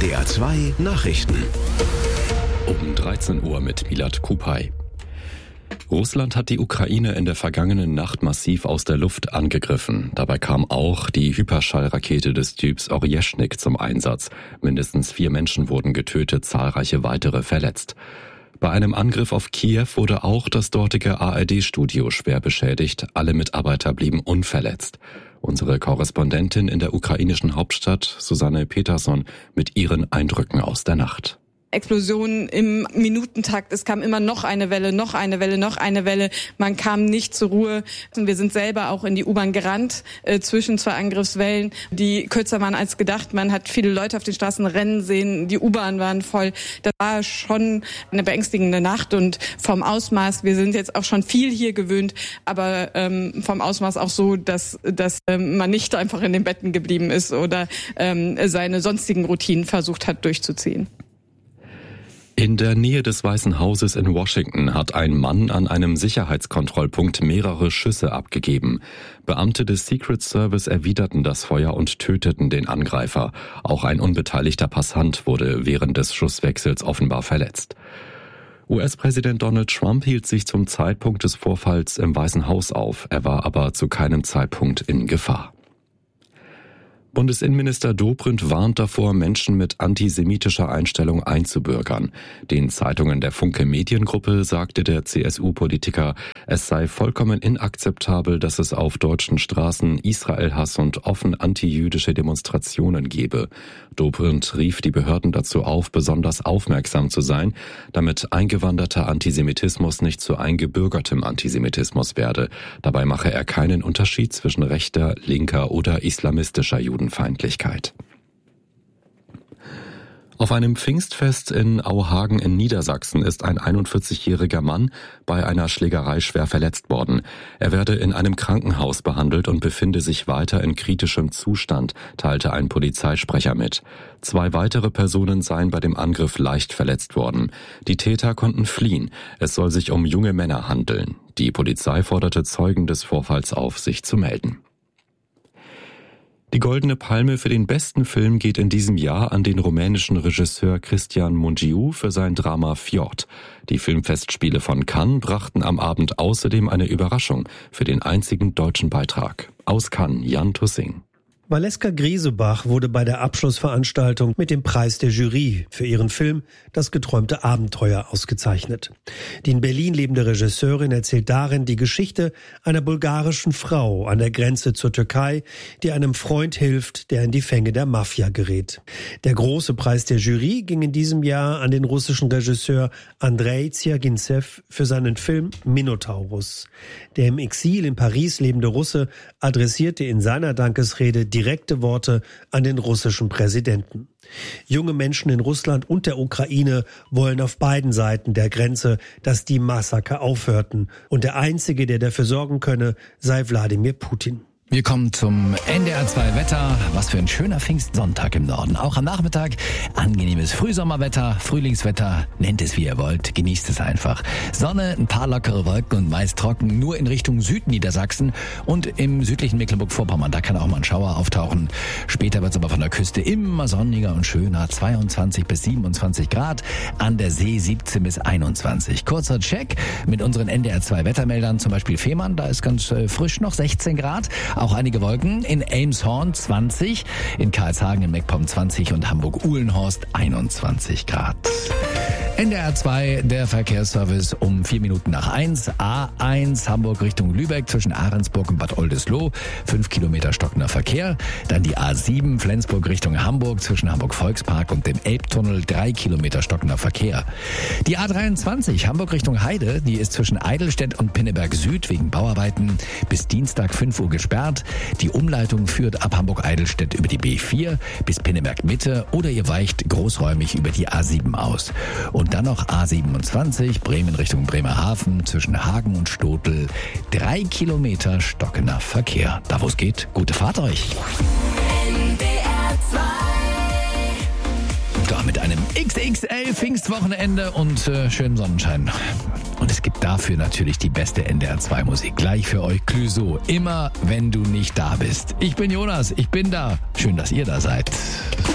NDR 2 Nachrichten. Um 13 Uhr mit Milad Kupay. Russland hat die Ukraine in der vergangenen Nacht massiv aus der Luft angegriffen. Dabei kam auch die Hyperschallrakete des Typs Oryezhnik zum Einsatz. Mindestens 4 Menschen wurden getötet, zahlreiche weitere verletzt. Bei einem Angriff auf Kiew wurde auch das dortige ARD-Studio schwer beschädigt. Alle Mitarbeiter blieben unverletzt. Unsere Korrespondentin in der ukrainischen Hauptstadt, Susanne Peterson, mit ihren Eindrücken aus der Nacht. Explosionen im Minutentakt. Es kam immer noch eine Welle, noch eine Welle, noch eine Welle. Man kam nicht zur Ruhe. Wir sind selber auch in die U-Bahn gerannt, zwischen 2 Angriffswellen, die kürzer waren als gedacht. Man hat viele Leute auf den Straßen rennen sehen. Die U-Bahn waren voll. Das war schon eine beängstigende Nacht und vom Ausmaß, wir sind jetzt auch schon viel hier gewöhnt, aber vom Ausmaß auch so, dass man nicht einfach in den Betten geblieben ist oder seine sonstigen Routinen versucht hat durchzuziehen. In der Nähe des Weißen Hauses in Washington hat ein Mann an einem Sicherheitskontrollpunkt mehrere Schüsse abgegeben. Beamte des Secret Service erwiderten das Feuer und töteten den Angreifer. Auch ein unbeteiligter Passant wurde während des Schusswechsels offenbar verletzt. US-Präsident Donald Trump hielt sich zum Zeitpunkt des Vorfalls im Weißen Haus auf. Er war aber zu keinem Zeitpunkt in Gefahr. Bundesinnenminister Dobrindt warnt davor, Menschen mit antisemitischer Einstellung einzubürgern. Den Zeitungen der Funke Mediengruppe sagte der CSU-Politiker, es sei vollkommen inakzeptabel, dass es auf deutschen Straßen Israelhass und offen antijüdische Demonstrationen gebe. Dobrindt rief die Behörden dazu auf, besonders aufmerksam zu sein, damit eingewanderter Antisemitismus nicht zu eingebürgertem Antisemitismus werde. Dabei mache er keinen Unterschied zwischen rechter, linker oder islamistischer Judenfeindlichkeit. Auf einem Pfingstfest in Auhagen in Niedersachsen ist ein 41-jähriger Mann bei einer Schlägerei schwer verletzt worden. Er werde in einem Krankenhaus behandelt und befinde sich weiter in kritischem Zustand, teilte ein Polizeisprecher mit. 2 weitere Personen seien bei dem Angriff leicht verletzt worden. Die Täter konnten fliehen. Es soll sich um junge Männer handeln. Die Polizei forderte Zeugen des Vorfalls auf, sich zu melden. Die Goldene Palme für den besten Film geht in diesem Jahr an den rumänischen Regisseur Cristian Mungiu für sein Drama Fjord. Die Filmfestspiele von Cannes brachten am Abend außerdem eine Überraschung für den einzigen deutschen Beitrag. Aus Cannes, Jan Tussing. Valeska Griesebach wurde bei der Abschlussveranstaltung mit dem Preis der Jury für ihren Film Das geträumte Abenteuer ausgezeichnet. Die in Berlin lebende Regisseurin erzählt darin die Geschichte einer bulgarischen Frau an der Grenze zur Türkei, die einem Freund hilft, der in die Fänge der Mafia gerät. Der große Preis der Jury ging in diesem Jahr an den russischen Regisseur Andrei Zjagintsev für seinen Film Minotaurus. Der im Exil in Paris lebende Russe adressierte in seiner Dankesrede direkte Worte an den russischen Präsidenten. Junge Menschen in Russland und der Ukraine wollen auf beiden Seiten der Grenze, dass die Massaker aufhörten. Und der Einzige, der dafür sorgen könne, sei Wladimir Putin. Wir kommen zum NDR 2 Wetter. Was für ein schöner Pfingstsonntag im Norden. Auch am Nachmittag angenehmes Frühsommerwetter, Frühlingswetter, nennt es wie ihr wollt, genießt es einfach. Sonne, ein paar lockere Wolken und meist trocken, nur in Richtung Südniedersachsen und im südlichen Mecklenburg-Vorpommern. Da kann auch mal ein Schauer auftauchen. Später wird es aber von der Küste immer sonniger und schöner, 22 bis 27 Grad, an der See 17 bis 21. Kurzer Check mit unseren NDR 2 Wettermeldern, zum Beispiel Fehmarn, da ist ganz frisch noch 16 Grad. Auch einige Wolken, in Elmshorn 20, in Karlshagen in Meckpomm 20 und Hamburg-Uhlenhorst 21 Grad. NDR 2, der Verkehrsservice um 4 Minuten nach 1. A1 Hamburg Richtung Lübeck zwischen Ahrensburg und Bad Oldesloe. 5 Kilometer stockender Verkehr. Dann die A7 Flensburg Richtung Hamburg zwischen Hamburg-Volkspark und dem Elbtunnel. 3 Kilometer stockender Verkehr. Die A23 Hamburg Richtung Heide. Die ist zwischen Eidelstedt und Pinneberg Süd wegen Bauarbeiten bis Dienstag 5 Uhr gesperrt. Die Umleitung führt ab Hamburg-Eidelstedt über die B4 bis Pinneberg Mitte oder ihr weicht großräumig über die A7 aus. Und dann noch A27, Bremen Richtung Bremerhaven, zwischen Hagen und Stotel. 3 Kilometer stockender Verkehr. Da wo es geht, gute Fahrt euch. NDR 2. Da mit einem XXL Pfingstwochenende und schönem Sonnenschein. Und es gibt dafür natürlich die beste NDR 2 Musik. Gleich für euch Clouseau. Immer wenn du nicht da bist. Ich bin Jonas, ich bin da. Schön, dass ihr da seid.